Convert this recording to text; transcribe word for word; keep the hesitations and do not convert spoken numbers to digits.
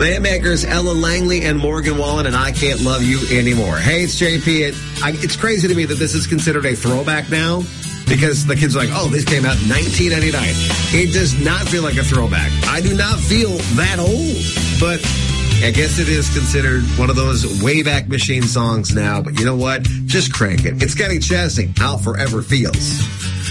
The Hitmakers, Ella Langley and Morgan Wallen, and I Can't Love You Anymore. Hey, it's J P. It, I, it's crazy to me that this is considered a throwback now because the kids are like, oh, this came out in nineteen ninety-nine. It does not feel like a throwback. I do not feel that old, but I guess it is considered one of those Wayback Machine songs now. But you know what? Just crank it. It's Kenny Chesney, How Forever Feels.